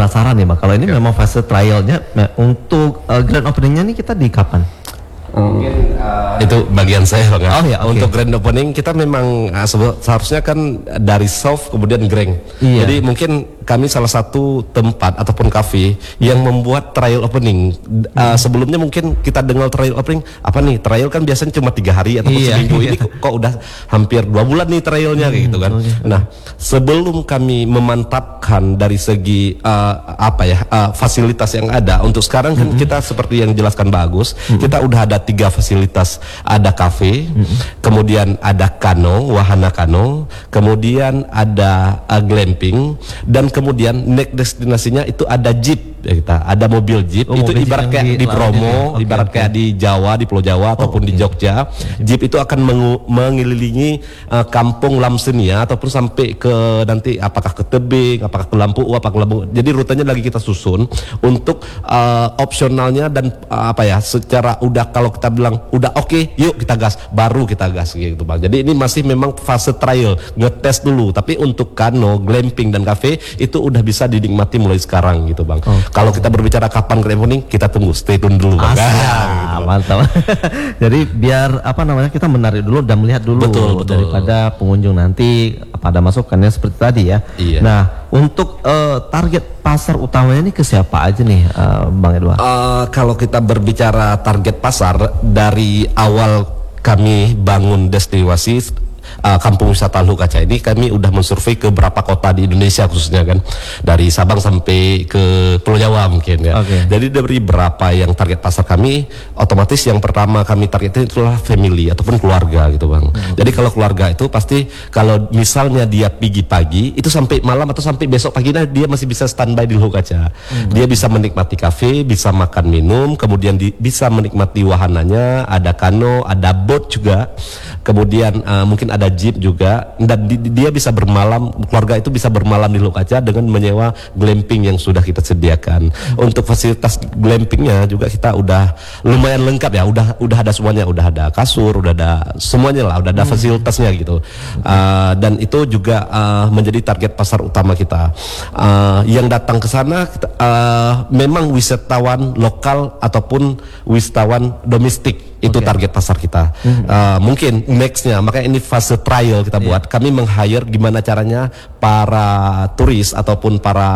penasaran nih Bang, kalau ini memang fase trialnya untuk grand openingnya nih kita di kapan? Mungkin itu bagian saya Bang. Oh ya, okay. Untuk grand opening kita memang seharusnya kan dari soft kemudian grand. Iya. Jadi mungkin kami salah satu tempat ataupun kafe yang membuat trial opening. Sebelumnya mungkin kita dengar trial opening apa nih? Trial kan biasanya cuma 3 hari ataupun seminggu. Ini kok udah hampir 2 bulan nih trialnya gitu kan. Nah, sebelum kami memantapkan dari segi fasilitas yang ada untuk sekarang kan kita seperti yang dijelaskan Bagus, kita udah ada 3 fasilitas, ada kafe, kemudian ada kano, wahana kano, kemudian ada glamping, dan kemudian next destinasinya itu ada jeep. Kita ada mobil jeep, itu mobil ibarat kayak di Bromo, ibarat kayak di Jawa, di Pulau Jawa ataupun di Jogja. Jeep itu akan mengelilingi kampung Lamsenia ataupun sampai ke nanti apakah ke Tebing, apakah ke Lampu, apakah ke Lampung. Jadi rutenya lagi kita susun untuk opsionalnya dan secara udah kalau kita bilang udah oke, yuk kita gas, baru kita gas gitu Bang. Jadi ini masih memang fase trial, ngetes dulu. Tapi untuk kano, glamping dan cafe itu udah bisa dinikmati mulai sekarang gitu Bang. Kalau kita berbicara kapan grand opening, kita tunggu, stay tune dulu Bang. Gitu. Mantap. Jadi biar kita menarik dulu dan melihat dulu betul. Daripada pengunjung nanti pada masukannya seperti tadi ya. Iya. Nah, untuk target pasar utamanya ini ke siapa aja nih Bang Edward? Kalau kita berbicara target pasar dari awal kami bangun destinasi kampung wisata Luhuk Kaca ini, kami udah mensurvei ke berapa kota di Indonesia khususnya kan, dari Sabang sampai ke Pulau Jawa mungkin ya. Jadi dari berapa yang target pasar kami, otomatis yang pertama kami targetin itulah family ataupun keluarga gitu Bang. Jadi kalau keluarga itu pasti kalau misalnya dia pergi pagi itu sampai malam atau sampai besok paginya dia masih bisa standby di Luhuk Kaca. Dia bisa menikmati kafe, bisa makan minum, kemudian bisa menikmati wahananya, ada kano, ada boat juga, kemudian mungkin ada jeep juga, dan dia bisa bermalam, keluarga itu bisa bermalam di Luhuk Kaca dengan menyewa glamping yang sudah kita sediakan. Untuk fasilitas glampingnya juga kita udah lumayan lengkap ya, udah ada semuanya, udah ada kasur, udah ada semuanya lah, udah ada fasilitasnya gitu. Dan itu juga menjadi target pasar utama kita. Yang datang ke sana memang wisatawan lokal ataupun wisatawan domestik. Itu target pasar kita. Mungkin nextnya, makanya ini fase trial kita buat. Kami meng-hire gimana caranya para turis ataupun para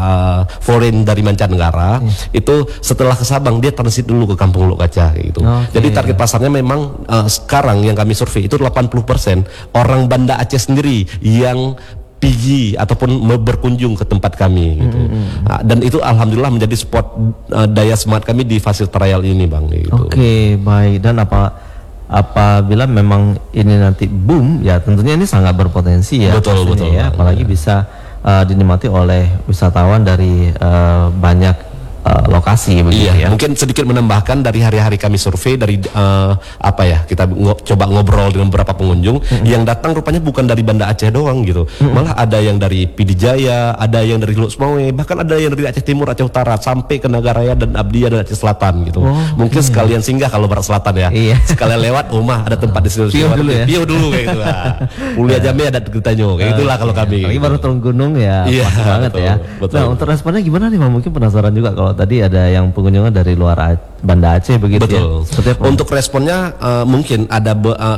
foreign dari mancanegara itu setelah ke Sabang dia transit dulu ke Kampung Luhuk Kaca gitu. Jadi target pasarnya memang sekarang yang kami survei itu 80% orang Banda Aceh sendiri yang pergi ataupun berkunjung ke tempat kami gitu. Dan itu alhamdulillah menjadi spot daya semangat kami di fase trial ini Bang gitu. Oke, baik. Dan apabila memang ini nanti boom ya, tentunya ini sangat berpotensi ya. Betul ya, apalagi bisa dinikmati oleh wisatawan dari banyak lokasi begitu ya. Mungkin sedikit menambahkan dari hari-hari kami survei dari kita coba ngobrol dengan beberapa pengunjung yang datang rupanya bukan dari Banda Aceh doang gitu. Malah ada yang dari Pidi Jaya, ada yang dari Luk Semawe, bahkan ada yang dari Aceh Timur, Aceh Utara sampai ke Nagaraya dan Abdiya dan Aceh Selatan gitu. Mungkin sekalian singgah kalau Barat Selatan ya. Sekalian lewat ada tempat di situ. Pio dulu kayak gitu. Kuliah Jamnya ada Getanyo kayak gitulah kalau kami. Lagi baru turun gunung ya. Banget ya. Nah, untuk responnya gimana nih Bang? Mungkin penasaran juga kalau tadi ada yang pengunjungnya dari luar Banda Aceh begitu. Betul. Ya. Untuk responnya mungkin ada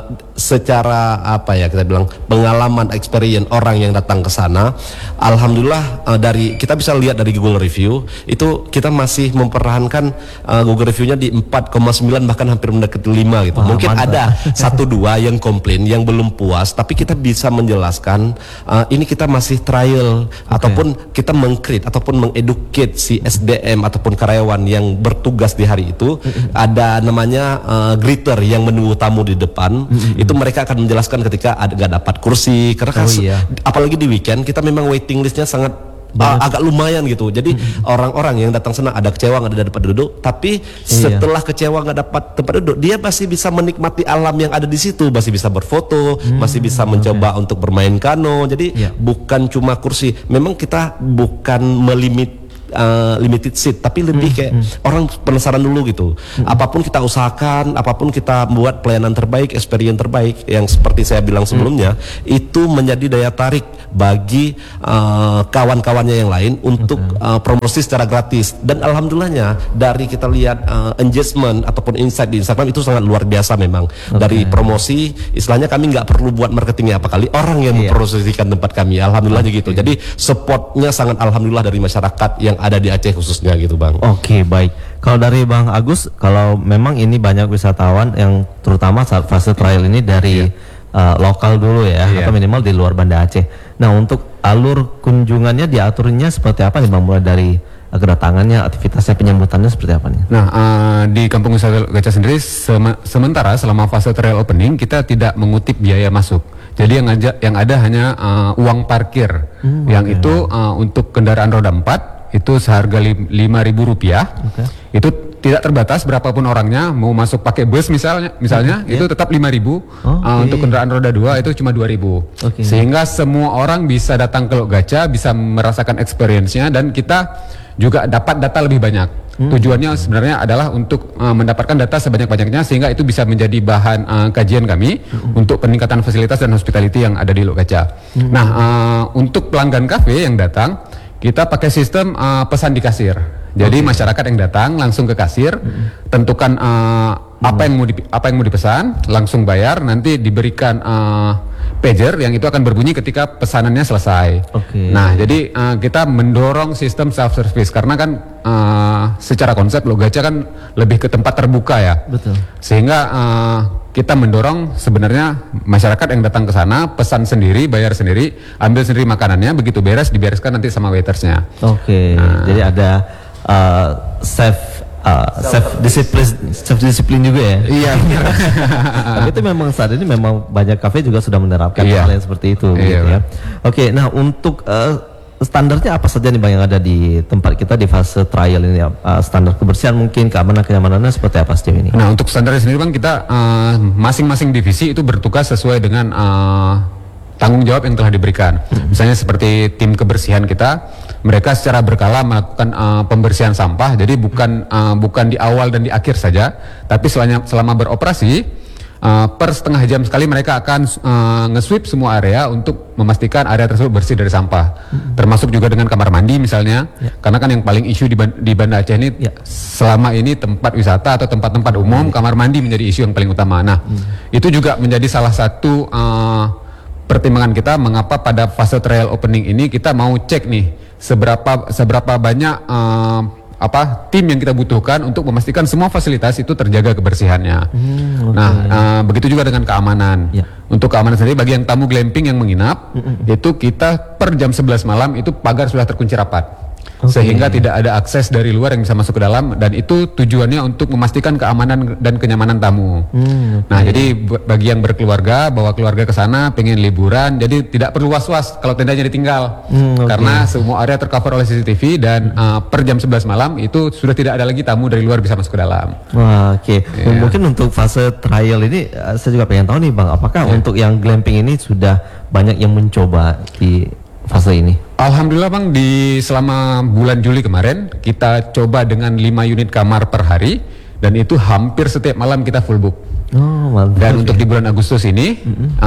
secara kita bilang pengalaman experience orang yang datang ke sana. Alhamdulillah dari kita bisa lihat dari Google review itu kita masih mempertahankan Google reviewnya di 4,9 bahkan hampir mendekati 5 gitu. Mungkin ada 1-2 yang komplain yang belum puas, tapi kita bisa menjelaskan ini kita masih trial ataupun kita meng-create ataupun mengeducate si SDM ataupun karyawan yang bertugas di hari itu. Ada namanya greeter yang menunggu tamu di depan. Itu mereka akan menjelaskan ketika gak dapat kursi karena apalagi di weekend kita memang waiting listnya sangat agak lumayan gitu. Jadi orang-orang yang datang sana ada kecewa nggak ada tempat duduk, tapi setelah kecewa nggak dapat tempat duduk, dia masih bisa menikmati alam yang ada di situ, masih bisa berfoto, masih bisa mencoba untuk bermain kano. Jadi bukan cuma kursi. Memang kita bukan limited seat, tapi lebih kayak orang penasaran dulu gitu. Apapun kita usahakan, apapun kita buat pelayanan terbaik, experience terbaik, yang seperti saya bilang sebelumnya, itu menjadi daya tarik bagi kawan-kawannya yang lain untuk promosi secara gratis. Dan alhamdulillahnya dari kita lihat engagement ataupun insight di Instagram itu sangat luar biasa memang. Dari promosi, istilahnya kami nggak perlu buat marketingnya apa kali, orang yang mempromosikan tempat kami. Alhamdulillahnya gitu. Jadi supportnya sangat alhamdulillah dari masyarakat yang ada di Aceh khususnya gitu Bang. Oke, baik. Kalau dari Bang Agus, kalau memang ini banyak wisatawan yang terutama saat fase trial ini dari lokal dulu ya, atau minimal di luar Banda Aceh. Nah, untuk alur kunjungannya diaturnya seperti apa nih Bang? Mulai dari kedatangannya, aktivitasnya, penyambutannya seperti apa nih? Nah, di Kampung Wisata Gaca sendiri sementara selama fase trial opening kita tidak mengutip biaya masuk. Jadi yang ada hanya uang parkir, yang itu untuk kendaraan roda 4 itu seharga Rp5.000. Itu tidak terbatas berapapun orangnya, mau masuk pakai bus misalnya itu tetap 5.000. Untuk kendaraan roda 2 itu cuma 2.000. Sehingga semua orang bisa datang ke Lok Gaca, bisa merasakan experience-nya, dan kita juga dapat data lebih banyak. Tujuannya sebenarnya adalah untuk mendapatkan data sebanyak-banyaknya sehingga itu bisa menjadi bahan kajian kami untuk peningkatan fasilitas dan hospitality yang ada di Lok Gaca. Nah, untuk pelanggan kafe yang datang, kita pakai sistem pesan di kasir. Jadi masyarakat yang datang langsung ke kasir, tentukan apa yang mau dipesan, langsung bayar, nanti diberikan pager yang itu akan berbunyi ketika pesanannya selesai. Nah, jadi kita mendorong sistem self service karena kan secara konsep Lok Gaca kan lebih ke tempat terbuka ya. Betul. Sehingga kita mendorong sebenarnya masyarakat yang datang ke sana pesan sendiri, bayar sendiri, ambil sendiri makanannya, begitu beres dibereskan nanti sama waitersnya. Jadi ada self disiplin juga ya. Iya. Tapi itu memang saat ini memang banyak kafe juga sudah menerapkan hal yang seperti itu gitu ya. Nah untuk standarnya apa saja nih Bang yang ada di tempat kita di fase trial ini ya? Standar kebersihan mungkin, keamanan, kenyamanannya seperti apa sejauh ini? Nah, untuk standar sendiri Bang, kita masing-masing divisi itu bertugas sesuai dengan tanggung jawab yang telah diberikan. Misalnya seperti tim kebersihan kita, mereka secara berkala melakukan pembersihan sampah. Jadi bukan di awal dan di akhir saja, tapi selama beroperasi per setengah jam sekali mereka akan nge-sweep semua area untuk memastikan area tersebut bersih dari sampah. Termasuk juga dengan kamar mandi misalnya, karena kan yang paling isu di Banda Aceh ini selama ini tempat wisata atau tempat-tempat umum, kamar mandi menjadi isu yang paling utama. Nah, itu juga menjadi salah satu pertimbangan kita mengapa pada fase trial opening ini kita mau cek nih seberapa banyak tim yang kita butuhkan untuk memastikan semua fasilitas itu terjaga kebersihannya. Nah, begitu juga dengan keamanan. Untuk keamanan sendiri bagi yang tamu glamping yang menginap, itu kita per jam 11 malam itu pagar sudah terkunci rapat. Sehingga tidak ada akses dari luar yang bisa masuk ke dalam, dan itu tujuannya untuk memastikan keamanan dan kenyamanan tamu. Nah, jadi bagi yang berkeluarga, bawa keluarga ke sana pengen liburan, jadi tidak perlu was-was kalau tendanya ditinggal. Karena semua area tercover oleh CCTV dan per jam 11 malam itu sudah tidak ada lagi tamu dari luar bisa masuk ke dalam. Mungkin untuk fase trial ini saya juga pengen tahu nih Bang, apakah untuk yang glamping ini sudah banyak yang mencoba di fase ini? Alhamdulillah Bang, selama bulan Juli kemarin kita coba dengan 5 unit kamar per hari, dan itu hampir setiap malam kita full book. Dan untuk di bulan Agustus ini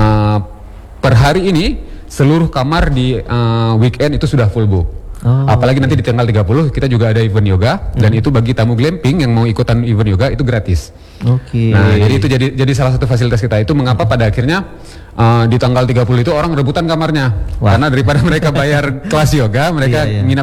per hari ini seluruh kamar di weekend itu sudah full book. Apalagi nanti di tanggal 30 kita juga ada event yoga, dan itu bagi tamu glamping yang mau ikutan event yoga itu gratis. Nah, jadi itu jadi salah satu fasilitas kita. Itu mengapa pada akhirnya di tanggal 30 itu orang rebutan kamarnya. Karena daripada mereka bayar kelas yoga, mereka nginap